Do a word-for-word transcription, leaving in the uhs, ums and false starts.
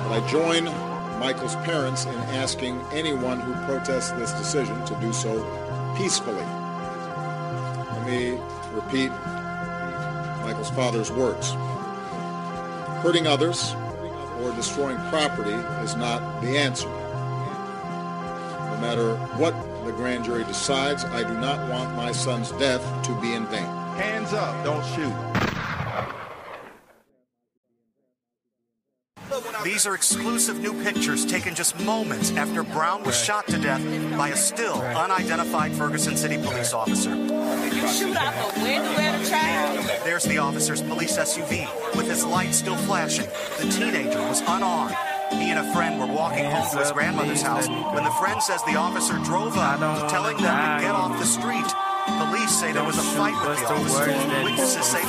I join Michael's parents in asking anyone who protests this decision to do so peacefully. Let me repeat Michael's father's words. Hurting others or destroying property is not the answer. No matter what the grand jury decides, I do not want my son's death to be in vain. Hands up, don't shoot. These are exclusive new pictures taken just moments after Brown was shot to death by a still unidentified Ferguson City police officer. Did you shoot out the window at a child? There's the officer's police S U V with his light still flashing. The teenager was unarmed. He and a friend were walking home to his grandmother's house when the friend says the officer drove up, telling them to get off the street. Police say there was a fight with the officer. Witnesses say